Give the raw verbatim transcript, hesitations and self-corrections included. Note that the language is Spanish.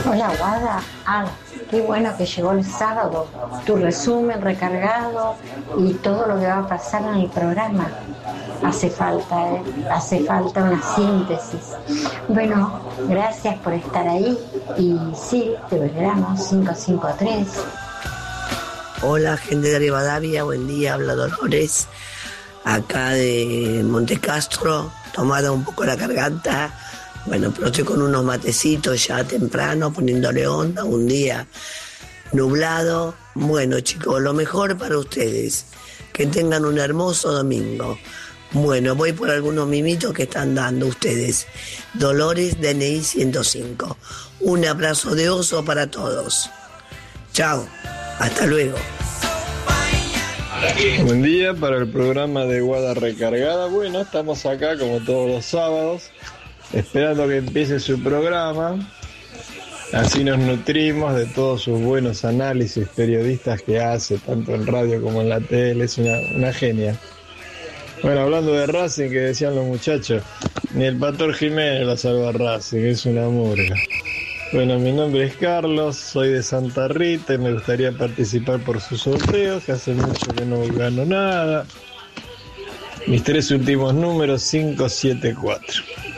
Hola, Guada. Ah, qué bueno que llegó el sábado. Tu resumen recargado y todo lo que va a pasar en el programa. Hace falta, ¿eh? Hace falta una síntesis. Bueno, gracias por estar ahí. Y sí, te Belgrano cinco cinco tres. Hola, gente de Rivadavia. Buen día, habla Dolores. Acá de Montecastro, tomada un poco la garganta. Bueno, pero estoy con unos matecitos ya temprano, poniéndole onda, un día nublado. Bueno, chicos, lo mejor para ustedes, que tengan un hermoso domingo. Bueno, voy por algunos mimitos que están dando ustedes. Dolores, D N I ciento cinco. Un abrazo de oso para todos. Chao, hasta luego. Buen día para el programa de Guada Recargada. Bueno, estamos acá como todos los sábados, esperando que empiece su programa. Así nos nutrimos de todos sus buenos análisis periodistas que hace, tanto en radio como en la tele. Es una, una genia. Bueno, hablando de Racing, que decían los muchachos, ni el Pastor Jiménez la salva a Racing, es una murga. Bueno, mi nombre es Carlos, soy de Santa Rita y me gustaría participar por sus sorteos, que hace mucho que no gano nada. Mis tres últimos números, cinco siete cuatro.